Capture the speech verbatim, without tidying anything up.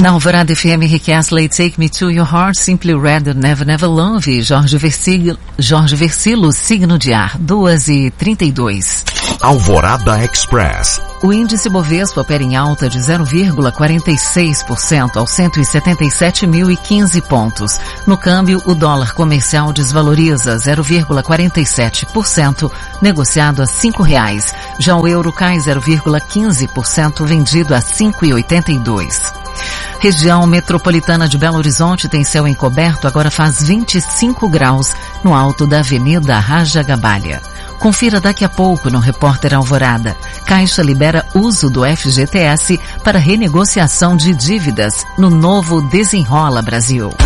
Na Alvorada F M, Rick Astley, Take Me to Your Heart, Simply Red, Never Never Love, Jorge Versilo, Jorge Versilo, Signo de Ar, duas e trinta e dois. Alvorada Express. O índice Bovespa opera em alta de zero vírgula quarenta e seis por cento aos cento e setenta e sete mil e quinze pontos. No câmbio, o dólar comercial desvaloriza zero vírgula quarenta e sete por cento, negociado a cinco reais. Já o euro cai zero vírgula quinze por cento, vendido a cinco e oitenta e dois. Região metropolitana de Belo Horizonte tem céu encoberto, agora faz vinte e cinco graus no alto da Avenida Raja Gabalha. Confira daqui a pouco no Repórter Alvorada. Caixa libera uso do F G T S para renegociação de dívidas no novo Desenrola Brasil.